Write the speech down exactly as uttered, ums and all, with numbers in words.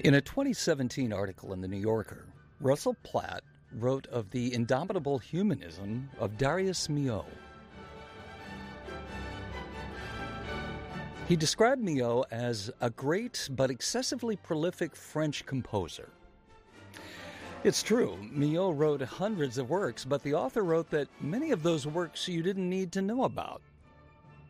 In a twenty seventeen article in The New Yorker, Russell Platt wrote of the indomitable humanism of Darius Milhaud. He described Milhaud as a great but excessively prolific French composer. It's true, Milhaud wrote hundreds of works, but the author wrote that many of those works you didn't need to know about.